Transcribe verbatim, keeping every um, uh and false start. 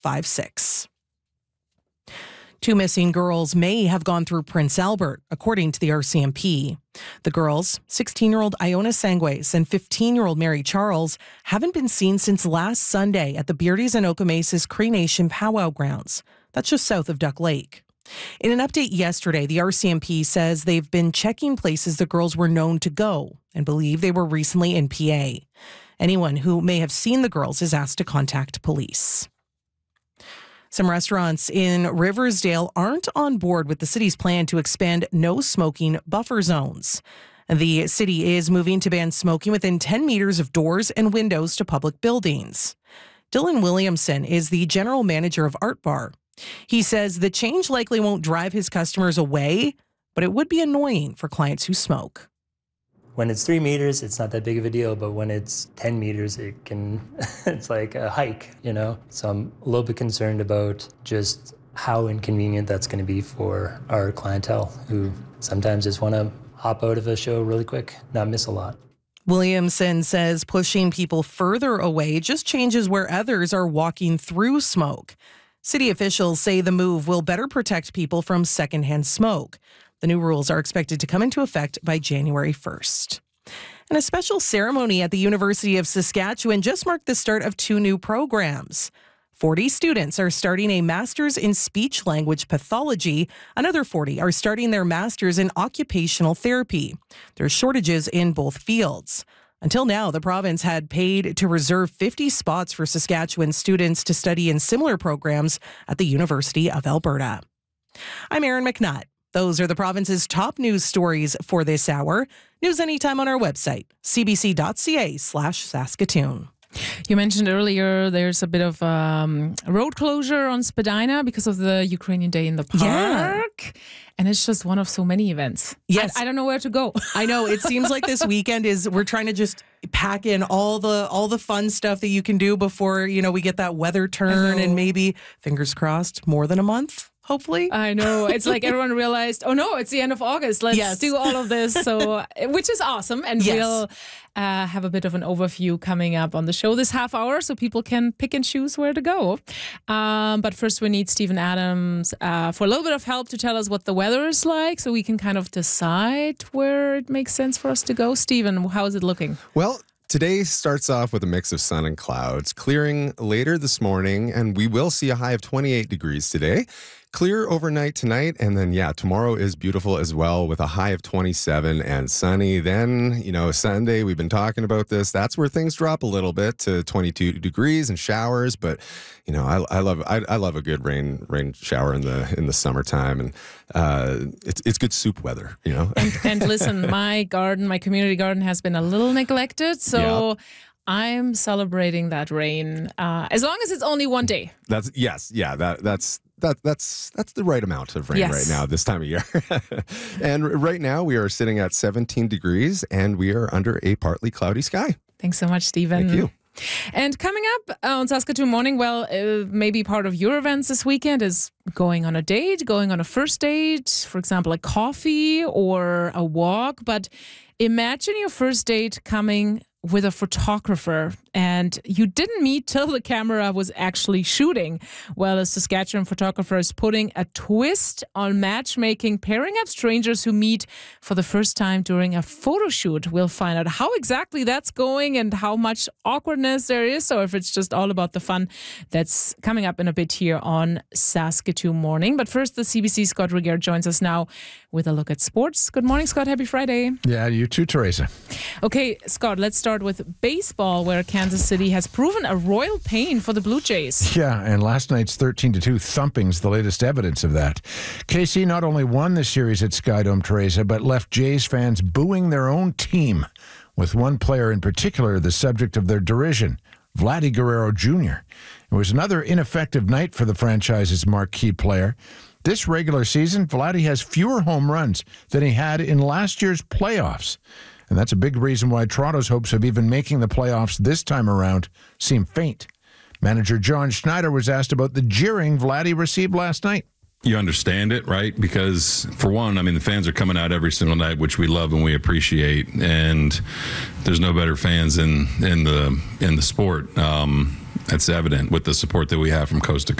five six. Two missing girls may have gone through Prince Albert, according to the R C M P. The girls, sixteen-year-old Iona Sangways and fifteen-year-old Mary Charles, haven't been seen since last Sunday at the Beardy's and Okamesa's Cree Nation powwow grounds. That's just south of Duck Lake. In an update yesterday, the R C M P says they've been checking places the girls were known to go and believe they were recently in P A. Anyone who may have seen the girls is asked to contact police. Some restaurants in Riversdale aren't on board with the city's plan to expand no smoking buffer zones. The city is moving to ban smoking within ten meters of doors and windows to public buildings. Dylan Williamson is the general manager of Art Bar. He says the change likely won't drive his customers away, but it would be annoying for clients who smoke. When it's three meters, it's not that big of a deal, but when it's ten meters, it can, it's like a hike, you know? So I'm a little bit concerned about just how inconvenient that's going to be for our clientele who sometimes just want to hop out of a show really quick, not miss a lot. Williamson says pushing people further away just changes where others are walking through smoke. City officials say the move will better protect people from secondhand smoke. The new rules are expected to come into effect by January first. And a special ceremony at the University of Saskatchewan just marked the start of two new programs. forty students are starting a master's in speech language pathology. Another forty are starting their master's in occupational therapy. There's shortages in both fields. Until now, the province had paid to reserve fifty spots for Saskatchewan students to study in similar programs at the University of Alberta. I'm Erin McNutt. Those are the province's top news stories for this hour. News anytime on our website, cbc.ca slash Saskatoon. You mentioned earlier there's a bit of um, road closure on Spadina because of the Ukrainian Day in the Park. Yeah. And it's just one of so many events. Yes. I, I don't know where to go. I know. It seems like this weekend is we're trying to just pack in all the all the fun stuff that you can do before, you know, we get that weather turn and maybe, fingers crossed, more than a month. Hopefully. I know. It's like everyone realized, oh no, it's the end of August. Let's yes. do all of this. So, which is awesome. And yes. we'll uh, have a bit of an overview coming up on the show this half hour so people can pick and choose where to go. Um, but first we need Stephen Adams uh, for a little bit of help to tell us what the weather is like so we can kind of decide where it makes sense for us to go. Stephen, how is it looking? Well, today starts off with a mix of sun and clouds, clearing later this morning, and we will see a high of twenty-eight degrees today. Clear overnight tonight, and then, yeah, tomorrow is beautiful as well with a high of twenty-seven and sunny. Then, you know, Sunday, we've been talking about this. That's where things drop a little bit to twenty-two degrees and showers. But, you know, I, I love I, I love a good rain rain shower in the in the summertime, and uh, it's it's good soup weather, you know. And, and listen, my garden, my community garden has been a little neglected, so. Yeah. I'm celebrating that rain uh, as long as it's only one day. That's yes, yeah. That that's that that's that's the right amount of rain yes. right now this time of year. And right now we are sitting at seventeen degrees, and we are under a partly cloudy sky. Thanks so much, Stephen. Thank you. And coming up on Saskatoon Morning, well, uh, maybe part of your events this weekend is going on a date, going on a first date, for example, a coffee or a walk. But imagine your first date coming with a photographer and you didn't meet till the camera was actually shooting. Well, a Saskatchewan photographer is putting a twist on matchmaking, pairing up strangers who meet for the first time during a photo shoot. We'll find out how exactly that's going and how much awkwardness there is, or if it's just all about the fun. That's coming up in a bit here on Saskatoon Morning. But first, the C B C Scott Regehr joins us now with a look at sports. Good morning, Scott. Happy Friday. Yeah, you too, Teresa. Okay, Scott, let's start with baseball, where Kansas City has proven a royal pain for the Blue Jays. Yeah, and last night's thirteen to two thumping's the latest evidence of that. K C not only won the series at Skydome, Teresa, but left Jays fans booing their own team, with one player in particular the subject of their derision, Vladdy Guerrero Junior It was another ineffective night for the franchise's marquee player. This regular season, Vladdy has fewer home runs than he had in last year's playoffs. And that's a big reason why Toronto's hopes of even making the playoffs this time around seem faint. Manager John Schneider was asked about the jeering Vladdy received last night. You understand it, right? Because, for one, I mean, the fans are coming out every single night, which we love and we appreciate. And there's no better fans in, in the in the sport. Um, It's evident with the support that we have from coast to